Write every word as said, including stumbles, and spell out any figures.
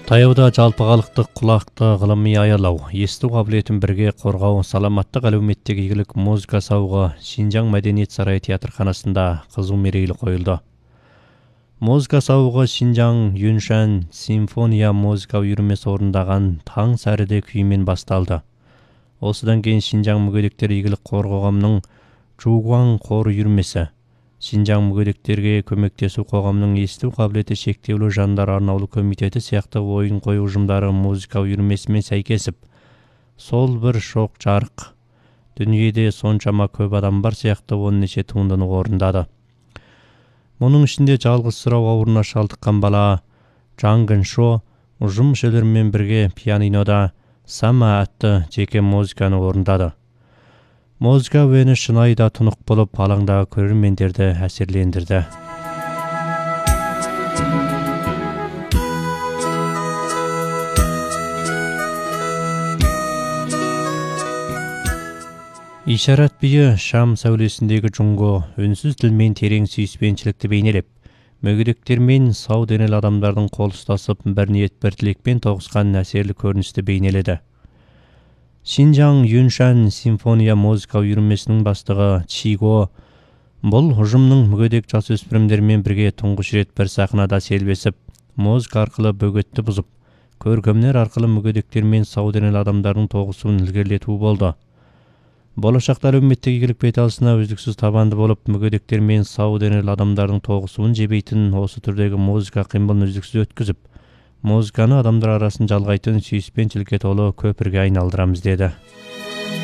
Таяуда жалпыгалыктык кулакты гылымый аялау, эстүү кабилетин бирге коргоо, саламаттык әлеуметтик ийгилик музыка сабыгы Шинжаң Мәдениет сарайы театрканасында кызуу мерейлі коюлду. Музыка сабыгы Шинжаң Юншан симфония музыка үйрөнмөсү орундаган Таң сариде күйүнөн башталды. Осудан кийин Шинжаң мүгөдүктөр ийгилик коргоомунун Жугуаң кору үйрөнмөсү, Шинжаң мүгөдүктөргө көмөктөсүү когомунун эстүү кабилети шектелүү жандар арналуу комитети сыяктуу оюн коюу ужумдары музыка үйрөнмөсү менен сайкесип, сол бир шок жарык, дүйнөдө сончама көп адам бар сыяктуу он нече туындыны орундады. Мунун ичинде жалгыз суроо ооруна шалдыккан бала Жан Гыншо ужум мүчөлөрү менен бирге пианинода Сама аттуу жеке музыканы орундады. Музыка өөнү шынайы да тунук болуп, алаңдагы көрөрмөндөрдү әсерлендирди. Ишарат бийи шам сәулесиндеги жунго үнсүз тил менен терең сүйүспенчиликти бейнелеп, мүгөдүктөр менен сау денелүү адамдардын кол устасып, бир ниет бир тилекпен тогузган әсерлүү көрүнүштү бейнеледи. Шинжаң Юншан симфония музыка үйрөнмөсүнүн баштыгы Чиго бул ужумдун мүгөдүк жасөспүрүмдөр менен бирге туңгуч ирет бир сахнада селбесип, музыка аркылуу бөгөттү бузуп, көркөмдөр аркылуу мүгөдүктөр менен сау денелүү адамдардын тогусун илгерилетүү болду. Болошакта әлеуметтик ийгилик бет алысына үздүксүз табанды болуп, мүгөдүктөр менен сау денелүү адамдардын тогусун жебейтин осу түрдөгү музыка кыймылын үздүксүз өткүзүп, музыканы адамдар арасын жалгайтын сүйүспенчиликке толуу көпүргө айналдырамыз деди.